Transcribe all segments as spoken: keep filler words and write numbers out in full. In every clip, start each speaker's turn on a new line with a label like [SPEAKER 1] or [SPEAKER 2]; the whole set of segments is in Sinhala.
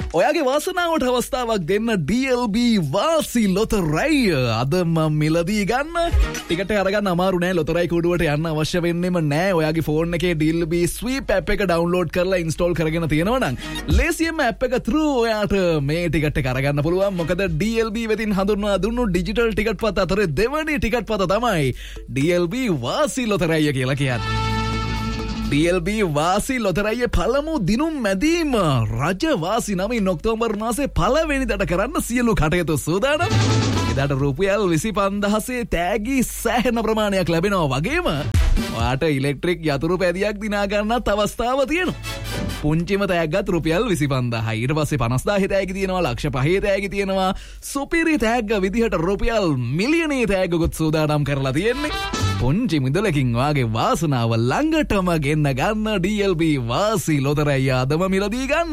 [SPEAKER 1] ඔයාගේ වාසනාවට අවස්ථාවක් දෙන්න ඩී එල් බී වාසි ලොතරැයි අද මම මිලදී ගන්න. ටිකට් එක අරගන්න අමාරු නෑ. ලොතරැයි කූඩුවට යන්න අවශ්‍ය වෙන්නෙම නෑ. ඔයාගේ ෆෝන් එකේ ඩී එල් බී ස්වීප් ඇප් එක ඩවුන්ලෝඩ් කරලා ඉන්ස්ටෝල් කරගෙන තියෙනවා නම් ලේසියෙන්ම ඇප් එක through ඔයාට මේ ටිකට් එක අරගන්න පුළුවන්. මොකද ඩී එල් බී වෙතින් හඳුන්වා දුන්නු ඩිජිටල් ටිකට් පත අතරේ දෙවනි ටිකට් පත තමයි ඩී එල් බී වාසි ලොතරැයි කියලා කියන්නේ. ඩී එල් බී වාසි ලොතරැයියේ පළමු දිනුම් මැදීම රජ වාසි නමින් ඔක්තෝබර් මාසේ පළවෙනිදට කරන්න සියලු කටයුතු සූදානම්. එදාට රුපියල් විසි පන්දාහසේ තෑගි සෑහෙන ප්‍රමාණයක් ලැබෙනවා වගේම ඔයාට ඉලෙක්ට්‍රික් යතුරු පැදියක් දිනා ගන්නත් අවස්ථාව තියෙනවා. පුංචිම තෑග්ගත් රුපියල් විසි පන්දාහයි. ඊට පස්සේ පනස්දාහේ තෑගි තියෙනවා, ලක්ෂ පහේ තෑගි තියෙනවා. සුපිරි තෑග්ග විදිහට රුපියල් මිලියනේ තෑග්ගකුත් සූදානම් කරලා තියෙන්නේ. පුංචි මුදලකින් වාගේ වාසනාව ළඟටම ගෙන්න ගන්න ඩී එල් බී වාසි ලොතරැයි අදම මිලදී ගන්න.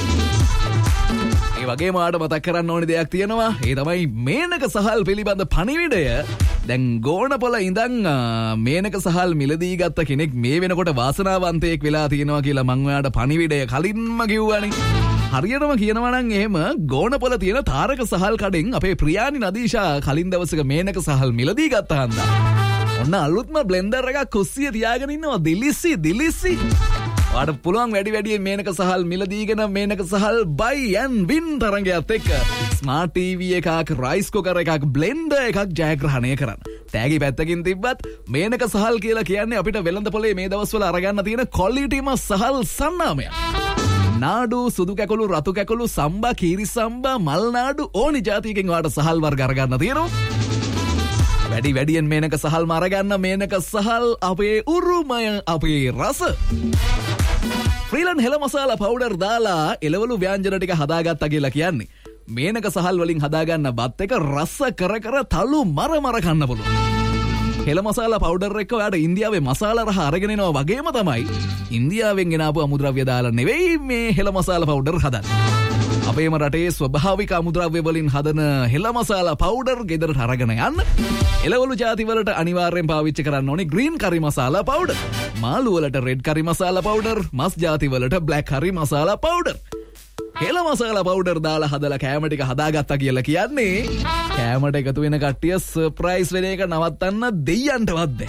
[SPEAKER 1] ඒ වගේම ආඩ මතක් කරන්න ඕනි දෙයක් තියෙනවා. ඒ තමයි මේනක සහල් පිළිබඳ පණිවිඩය. දැන් ගෝණපොළ ඉඳන් මේනක සහල් මිලදී ගත්ත කෙනෙක් මේ වෙනකොට වාසනාවන්තයෙක් වෙලා තියෙනවා කියලා මං ඔයාට පණිවිඩය කලින්ම කිව්වනේ. හරියටම කියනවා නම් එහෙම ගෝණපොළ තියෙන තාරක සහල් කඩෙන් අපේ ප්‍රියානි නදීෂා කලින් දවසක මේනක සහල් මිලදී ගත්තා හන්දා. ඔන්න අලුත්ම බ්ලෙන්ඩර් එකක් කුස්සිය තියාගෙන ඉන්නවා. දිලිසි දිලිසි. ඔයාට පුළුවන් වැඩි වැඩියෙන් Menaka සහල් මිලදීගෙන Menaka සහල් buy and win තරඟයත් එක්ක ස්මාර්ට් ටීවී එකක්, රයිස් කුකර් එකක්, බ්ලෙන්ඩර් එකක් ජයග්‍රහණය කරන්න. තෑගි පැත්තකින් තිබ්බත් මේනක සහල් කියලා කියන්නේ අපිට වෙළඳ පොලේ මේ දවස්වල අරගන්න තියෙන ක්වොලිටිම සහල් සන්නාමයක්. නාඩු, සුදු කැකුළු, රතු කැකුළු, සම්බා, කීරි සම්බා, මල් නාඩු ඕනි જાතියකින් ඔයාට සහල් වර්ග අරගන්න තියෙනවා. වැඩි වැඩියෙන් මේනක සහල් මරගන්න. මේනක සහල් අපේ උරුමය, අපේ රස. ෆ්‍රීලන් හෙළ මසාලා පවුඩර් දාලා එළවලු ව්‍යංජන ටික හදාගත්තා කියලා කියන්නේ මේනක සහල් වලින් හදාගන්න බත් එක රස කර කර තලු මර මර කන්න පුළුවන්. හෙළ මසාලා පවුඩර් එක ඔයාට ඉන්දියාවේ මසාලා රහ අරගෙන එනවා වගේම තමයි ඉන්දියාවෙන් ගෙනාපු අමුද්‍රව්‍ය දාලා නෙවෙයි මේ හෙළ මසාලා පවුඩර් හදන්නේ. අපේම රටේ ස්වභාවික අමුද්‍රව්‍ය වලින් හදන හෙළ මසාලා පවුඩර් ගෙදරට අරගෙන යන්න. එළවලු ಜಾති වලට අනිවාර්යෙන් පාවිච්චි කරන්න ඕනේ ග්‍රීන් කරි මසාලා පවුඩර්. මාළු වලට රෙඩ් කරි මසාලා පවුඩර්, මස් ಜಾති වලට බ්ලැක් කරි මසාලා පවුඩර්. හෙළ මසාලා පවුඩර් දාලා හදලා කෑම ටික හදාගත්තා කියලා කියන්නේ කෑමට එකතු වෙන කට්ටිය සර්ප්‍රයිස් වෙන එක නවත්තන්න දෙයියන්ටවත් බැහැ.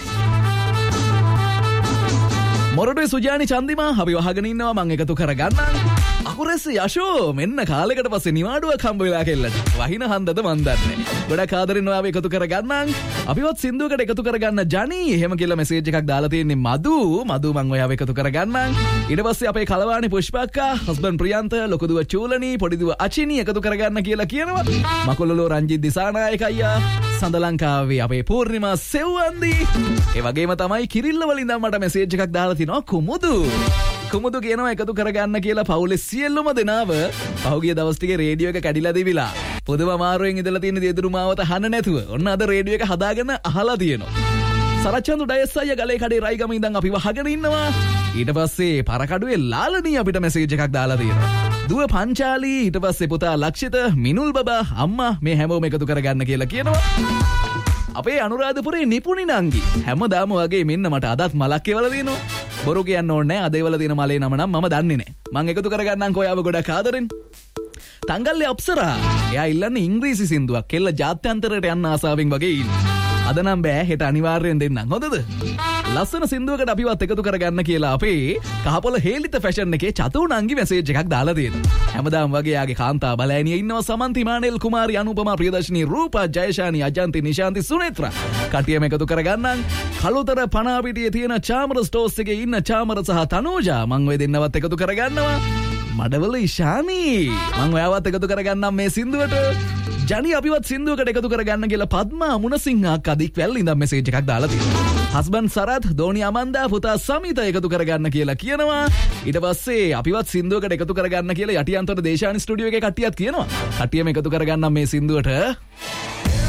[SPEAKER 1] මොරටුවේ සුජානි චන්දිමා අපි වහගෙන ඉන්නවා. මං එකතු කරගන්නම්. අකුරැස්ස යෂෝ මෙන්න කාලෙකට පස්සේ නිවාඩුවක් හම්බ වෙලා කෙල්ලට. වහින හන්දද මන් දන්නේ. ගොඩක් ආදරෙන් ඔයාව එකතු කරගන්නම්. අපිවත් සින්දුවකට එකතු කරගන්න ජනි එහෙම කියලා මෙසේජ් එකක් දාලා තියෙන්නේ මදු. මදු මං ඔයාව එකතු කරගන්නම්. ඊට පස්සේ අපේ කලවාණි පුෂ්පක්කා, හස්බන්ඩ් ප්‍රියන්ත, ලොකු දුව චූලනි, පොඩි දුව අචිනි එකතු කරගන්න කියලා කියනවා. මකුලලෝ රංජිත් දිසානායක අයියා, සඳ ලංකාවේ අපේ පූර්ණිමා සෙව්වන්දි. ඒ වගේම තමයි කිරිල්ල වලින් දැන් මට මෙසේජ් එකක් දාලා තිනවා කුමුදු. කුමුදු කියනවා එකතු කරගන්න කියලා පවුලේ සියලුම දෙනාව පහුගිය දවස් ටිකේ රේඩියෝ එක කැඩිලා දිවිලා. පොදුම අමාරුවෙන් ඉඳලා තියෙන දියදුරු මාවත අහන්න නැතුව ඔන්න අද රේඩියෝ එක හදාගෙන අහලා තියෙනවා. සරච්චන්දු ඩයස් අයියා ගලේ කඩේ රයිගම ඉඳන් අපි වහගෙන ඉන්නවා. ඊට පස්සේ පරකඩුවේ ලාලනී අපිට මෙසේජ් එකක් දාලා තියෙනවා. දුව පංචාලි, ඊට පස්සේ පුතා ලක්ෂිත, මිනුල් බබා, අම්මා මේ හැමෝම එකතු කරගන්න කියලා කියනවා. අපේ අනුරාධපුරේ නිපුණි නංගි හැමදාම වගේ මෙන්න මට අදත් මලක් කියලා දෙනවා. බොරු කියන්න ඕනේ නැහැ. අද ඒවල තියෙන මලේ නම නම් මම දන්නේ නැහැ. මං එකතු කරගන්නම්කෝ ඔයාව ගොඩක් ආදරෙන්. තංගල්ලේ අප්සරා. එයා ඉල්ලන්නේ ඉංග්‍රීසි සින්දුවක්. කෙල්ල ජාත්‍යන්තරයට යන්න ආසාවෙන් වගේ ඉන්නේ. අද නම් බෑ, හෙට අනිවාර්යෙන් දෙන්නම්. හොඳද? ලස්සන සින්දුවකට අපිවත් එකතු කරගන්න කියලා අපේ කහපොළ හේලිත ෆැෂන් එකේ චතු නංගි මෙසේජ් එකක් දාලා තියෙනවා. හැමදාම වගේ යාගේ කාන්තා බලෑනිය ඉන්නවා. සමන්ති, මානෙල්, කුමාරි, අනුපමා, ප්‍රියදර්ශිනී, රූපා, ජයශානි, අජන්ති, නිශාන්ති, සුනේත්‍රා කටියම එකතු කරගන්නම්. කළුතර පනාපිටියේ තියෙන චාමර ස්ටෝර්ස් එකේ ඉන්න චාමර සහ තනෝජා මං ඔය දෙන්නවත් එකතු කරගන්නවා. මඩවල ඉෂානි මං ඔයාවත් එකතු කරගන්නම් මේ සින්දුවට. ජනි අපිවත් සින්දුවකට එකතු කරගන්න කියලා පද්මා මුණසිංහ අක්කා දික්වැල් ඉඳන් මෙසේජ් එකක් දාලා තියෙනවා. හස්බන්ඩ් සරත්, දෝනි අමන්දා, පුතා සමිත එකතු කරගන්න කියලා කියනවා. ඊට පස්සේ අපිවත් සින්දුවකට එකතු කරගන්න කියලා යටියන්තර දේශානි ස්ටුඩියෝ එකේ කට්ටියත් කියනවා. කට්ටියම එකතු කරගන්නම් මේ සින්දුවට.